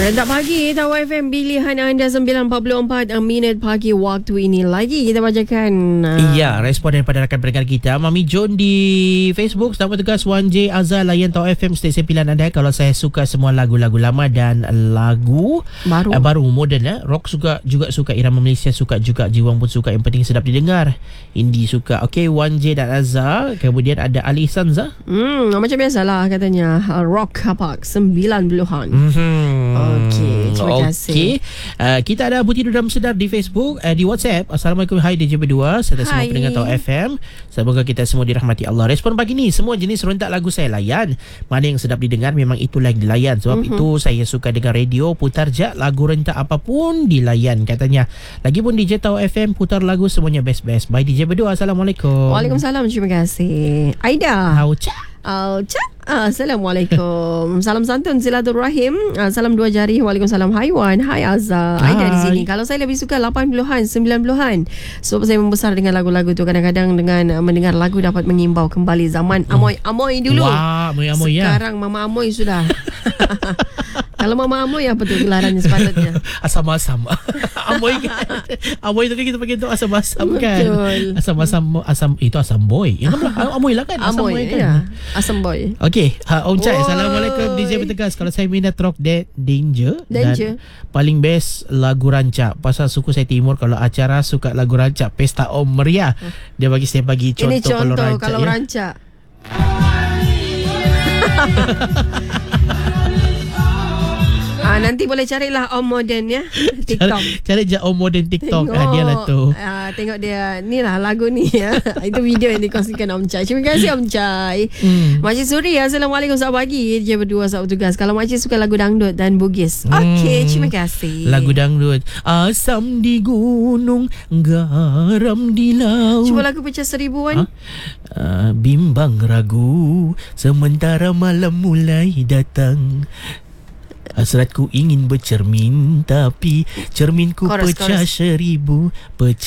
Tak pagi, Tahu FM pilihan anda 9.44 minit pagi waktu ini. Lagi kita bacakan Ya, respon daripada rakan pendengar kita. Mami John di Facebook, selamat tugas 1J Azhar, layan Tahu FM stesen pilihan anda. Kalau saya suka semua lagu-lagu lama dan lagu baru moden. Rock juga suka, irama Malaysia suka juga, jiwang pun suka, yang penting sedap didengar. Indie suka. Okey, 1J dan Azhar. Kemudian ada Ali Sanza. Macam biasalah katanya, rock Hapak 90-an. Okey, terima kasih. Kita ada Abu Tidur Dalam Sedar di Facebook, di WhatsApp. Assalamualaikum, hai DJB2 serta semua pendengar Tahu FM. Semoga kita semua dirahmati Allah. Respon pagi ni, semua jenis rentak lagu saya layan. Mana yang sedap didengar memang itulah yang dilayan. Sebab itu saya suka dengar radio, putar je lagu rentak apapun dilayan katanya. Lagipun DJ Tahu FM putar lagu semuanya best-best. Bye DJB2. Assalamualaikum. Waalaikumsalam, terima kasih. Aida. Assalamualaikum. Salam santun silaturahim. Salam dua jari. Waalaikumsalam. Hai Wan. Hai Azhar. Aida di sini. Kalau saya lebih suka 80-an, 90-an. Sebab saya membesar dengan lagu-lagu tu. Kadang-kadang dengan mendengar lagu dapat mengimbau kembali zaman Amoy dulu. Wah, Amoy sekarang Mama Amoy sudah. Kalau Mama Amoy apa tu gelarannya sepatutnya? Asam-asam. Amoy kan. Amoy tu kan kita panggil tu asam-asam kan. Betul. Asam itu asam boy. Yang Amoy lah kan. Asam boy kan. Ya. Asam boy. Okey, Om Chai. Assalamualaikum DJ Bertegas. Kalau saya minat rock Danger. Dan paling best lagu rancak. Pasal suku saya timur, kalau acara suka lagu rancak, pesta Om Meriah. Dia bagi saya bagi contoh. Ini contoh kalau ya. rancak. Nanti boleh carilah Om Modern ya, TikTok. Cari je Om Modern TikTok. Dia lah tu. Tengok dia. Ni lah lagu ni ya. Itu video yang dikongsikan Om Chai. Terima kasih Om Chai. Makcik Suri, Assalamualaikum, selamat pagi. Dia berdua sahabat tugas. Kalau makcik suka lagu dangdut dan bugis. Okey, terima kasih. Lagu dangdut. Asam di gunung, garam di laut. Cuba lagu pecah seribuan. Bimbang ragu, sementara malam mulai datang. Hasratku ingin bercermin, tapi cerminku pecah seribu.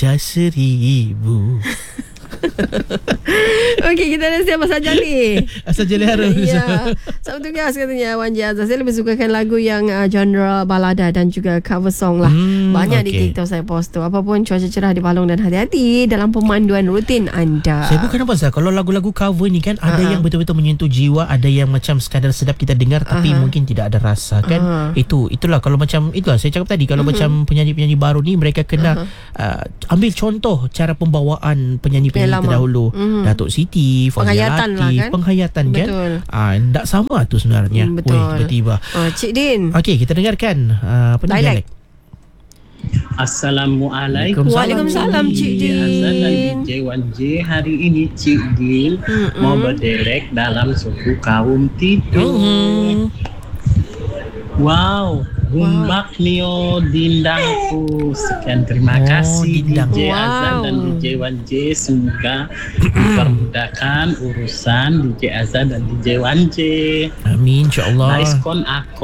Okey, kita dah siap Asal Jali. Asal Jali harus. Ya. Sama tugas katanya Wan J Azhar. Saya lebih sukakan lagu yang genre balada dan juga cover song lah. Banyak di TikTok saya post tu. Apapun cuaca cerah di Palong dan hati-hati dalam pemanduan rutin anda. Saya bukan apa Zah. Kalau lagu-lagu cover ni kan, ada yang betul-betul menyentuh jiwa, ada yang macam sekadar sedap kita dengar tapi mungkin tidak ada rasa kan. Itulah kalau macam itulah saya cakap tadi, kalau macam penyanyi-penyanyi baru ni, mereka kena ambil contoh cara pembawaan penyanyi terdahulu. Datuk Siti, Fazia Latif, penghayatan kan. Tak sama tu sebenarnya. Tiba-tiba. Cik Din. Okey, kita dengarkan dialek. Assalamualaikum. Waalaikumsalam Cik Din. Azhar dan DJ 1J. Hari ini Cik Din mau berderek dalam suku kaum Tidung. Wow, gumbak nio dindangku. Sekian, terima kasih DJ Azhar dan DJ 1J. Semoga dipermudahkan urusan DJ Azhar dan DJ 1J. Amin, insyaAllah. Baiskon.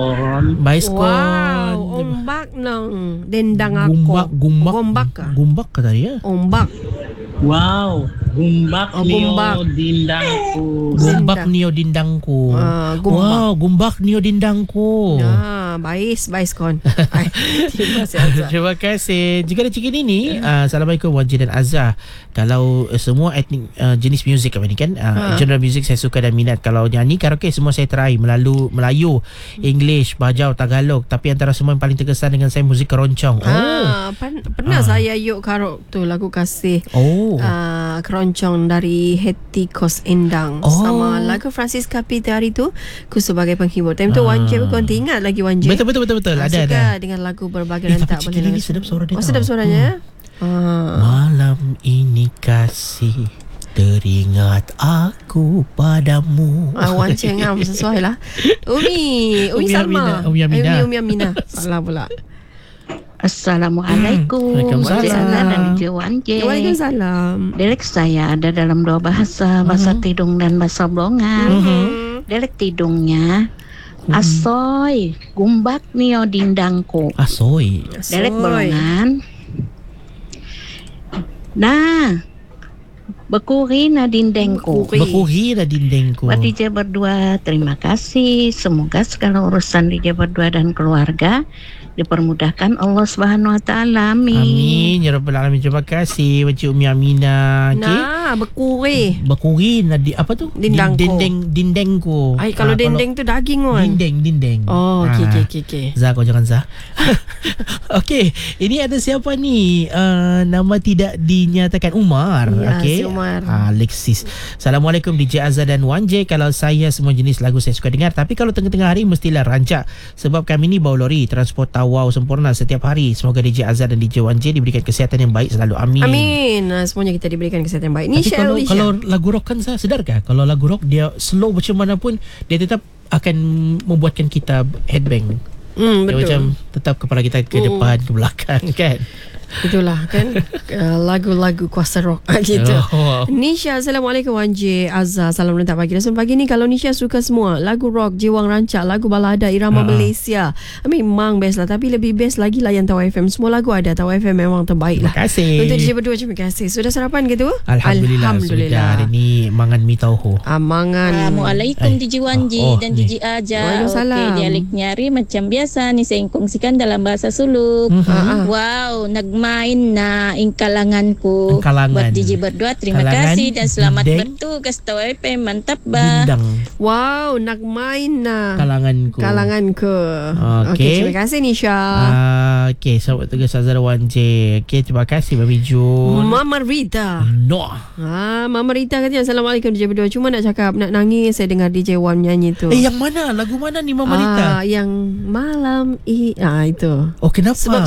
Wow, ombak nang dendang aku. Gumbak kata dia. Ombak. Wow, gumbak nio dindangku. Gumbak nio dindangku. Wow, gumbak nio dindangku. Baiskon. Terima kasih. Jika ada cikin ini, Assalamualaikum Wajid dan Azhar. Kalau semua etnik jenis muzik apa ni kan, genre muzik saya suka dan minat. Kalau nyanyi karaoke semua saya try, Melayu, English, Bajau, Tagalog. Tapi antara semua yang paling terkesan dengan saya muzik keroncong. Pernah saya yuk karaoke tu lagu kasih. Keroncong dari Heti Kos Endang sama lagu Francis Capita hari tu, ku sebagai penghibur. Time tu 1J pun ingat lagi 1J. Betul. Suka dengan lagu berbagai rentak. Tapi cikin ini sedap suara dia. Sedap suaranya. Malam ini kasih teringat aku padamu. 1J ngam sesuai lah. Umi Salma. Umi Aminah. Salah pula. Assalamualaikum. Waalaikumsalam. Dan DJ 1J. Waalaikumsalam. Dialek saya ada dalam dua bahasa, bahasa Tidung dan bahasa Blongan. Dialek Tidungnya asoy, gumbak nio dindangku. Asoy. Dialek Blongan. Nah, Bekuri na dindengku. Bekuri na dindengku. Buat DJ berdua, terima kasih. Semoga segala urusan DJ berdua dan keluarga dipermudahkan Allah Subhanahu Wa Taala. Amin. Amin ya rabbal alamin. Terima kasih Encik Umi Aminah. Nah, bekuri. Bekuri na apa tu? Dindangku. Dindengku. Ay, kalau dinding tu daging kan. Dinding. Oh, okey. Zah, kau jangan Zah. Okey, ini ada siapa ni? Nama tidak dinyatakan. Umar. Ya, Okey. si Umar. Alexis. Assalamualaikum DJ Azhar dan Wan J. Kalau saya semua jenis lagu saya suka dengar, tapi kalau tengah-tengah hari mestilah rancak sebab kami ni bawa lori transport wow sempurna setiap hari. Semoga DJ Azhar dan DJ Wan J diberikan kesihatan yang baik selalu. Amin. Amin. Semuanya kita diberikan kesihatan yang baik. Ni kalau lagu rock kan saya sedarkah? Kalau lagu rock dia slow macam mana pun dia tetap akan membuatkan kita headbang. Dia betul. macam tetap kepala kita ke depan ke belakang kan. Itulah kan lagu-lagu kuasa rock gitu. Nisha, Assalamualaikum Wan J, Azhar, salam rentak pagi. Dan pagi ni kalau Nisha suka semua lagu rock, jiwang rancak, lagu balada irama Malaysia, memang best lah. Tapi lebih best lagi layan Tawau FM. Semua lagu ada, Tawau FM memang terbaik lah. Terima kasih. Untuk DJ berdua, terima kasih. Sudah sarapan gitu? Alhamdulillah. Sudah. Hari ni mangan mi tauhu. Mangan. Assalamualaikum DJ Wan J dan DJ Azhar. Waalaikumsalam. Okey, dialek nyari macam biasa ni saya kongsikan dalam bahasa Suluk. Wow, nagmain na ingkalanganku. Buat DJ berdua, terima kasih dan selamat bertugas Tawau FM. Mantap ba. Dindang. Wow, nak main na kalanganku. Okey. Terima kasih Nisha. Okey, selamat tugas Azhar Wan J. Okey, terima kasih Mami Jun. Mama Rita. No. Mama Rita katanya Assalamualaikum DJ berdua. Cuma nak cakap nak nangis saya dengar DJ Wan nyanyi tu. Yang mana? Lagu mana ni Mama Rita? Yang malam itu. Oh, kenapa? Sebab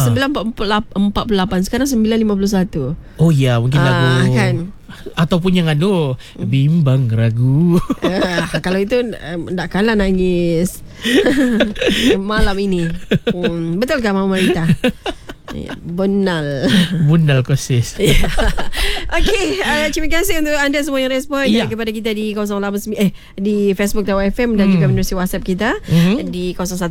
9.48 sekarang 9.51. Oh ya, mungkin lagu kan. Ataupun yang bimbang ragu. Kalau itu tak kalah nangis. Malam ini. Betul kan Mama Rita? Benal kosis. Okey, terima kasih untuk anda semua yang respon kepada kita di 089 di Facebook Tawau FM dan juga menerusi WhatsApp kita di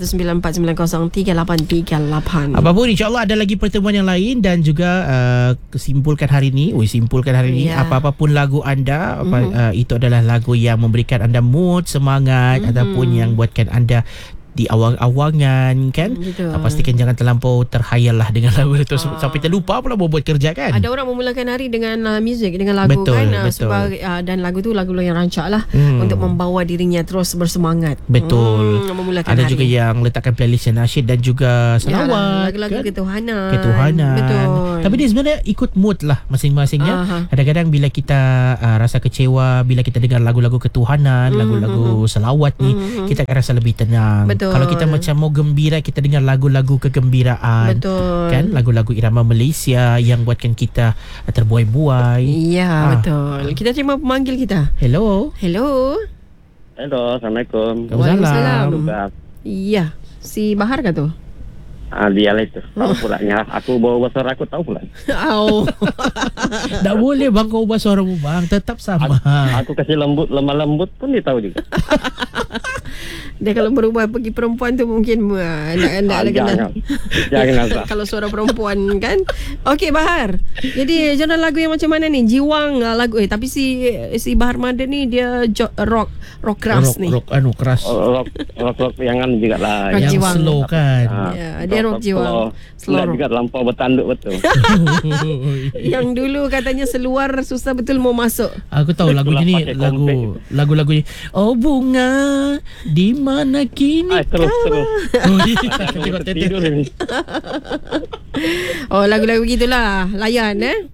0194903838. Apapun insya-Allah ada lagi pertemuan yang lain dan juga simpulkan hari ni apa-apa pun lagu anda itu adalah lagu yang memberikan anda mood, semangat ataupun yang buatkan anda di awang-awangan kan. Pastikan jangan terlampau terhayal lah dengan lagu itu sampai terlupa pula buat kerja kan. Ada orang memulakan hari dengan muzik, dengan lagu betul. Dan lagu tu lagu yang rancak lah untuk membawa dirinya terus bersemangat. Betul. Memulakan ada hari. Juga yang letakkan playlist nasyid dan juga salawat lagu-lagu kan? ketuhanan. Betul. Tapi dia sebenarnya ikut mood lah masing-masingnya. Kadang-kadang bila kita rasa kecewa, bila kita dengar lagu-lagu ketuhanan, lagu-lagu salawat ni, kita akan rasa lebih tenang. Betul. Kalau kita macam mau gembira, kita dengar lagu-lagu kegembiraan. Betul. Kan? Lagu-lagu irama Malaysia yang buatkan kita terbuai-buai. Ya, betul. Kita terima pemanggil kita. Hello. Assalamualaikum. Waalaikumsalam. Iya, si Bahar kah tu? Dia lah itu. Tahu pula nyarap aku bawa suara aku tahu pula. Tak boleh bang kau ubah suaramu bang, tetap sama. Aku kasih lemah lembut pun dia tahu juga. Dia kalau berubah pergi perempuan tu mungkin jangan kalau suara perempuan kan. Okey Bahar. Jadi genre lagu yang macam mana ni? Jiwang lagu tapi si Bahar Madan ni dia rock keras ni. Rock keras. Rock yang juga lah. Yang jiwang. Slow kan. Dia rock jiwang. Slow juga lampau bertanduk betul. Yang dulu katanya seluar susah betul mau masuk. Aku tahu lagu ni lagu-lagu ni. Oh bunga di mana kini terus. Lagu-lagu gitulah. Layan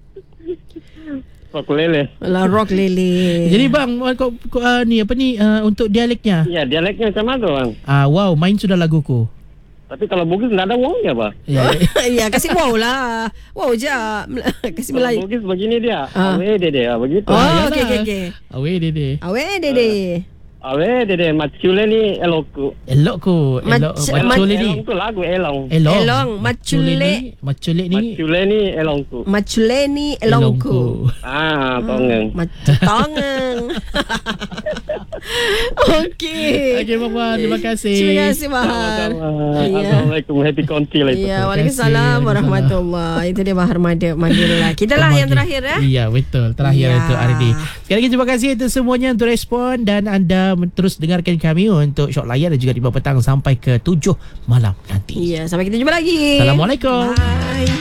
Rock lele. Rock lele. Jadi bang, kau ni apa ni untuk dialeknya? Ya, dialeknya macam mana bang? Wow, main sudah laguku. Tapi kalau Bugis tak ada wongnya bang. Ya, kasih wow lah. Wow je. Kasih Melayu. Bugis begini dia. Awe dede begitu. Okey. Awe dede. Awe dede macule ni elokku. Macule ni. Elong tu lagu elong. Macule ni elongku. Macule ni elongku. Tongeng. Tongeng. Okey. Okey, Mama. Terima kasih. Terima kasih, Bahar. Assalamualaikum. Happy konti lah itu. Ya, waalaikumsalam warahmatullahi. Itu dia Bahar Mada lelaki. Kita lah yang terakhir Ya, betul. Terakhir itu hari ini. Sekali lagi terima kasih untuk semuanya untuk respon dan anda terus dengarkan kami untuk Shock Layan dan juga di petang sampai ke 7 malam nanti. Ya, sampai kita jumpa lagi. Assalamualaikum. Bye.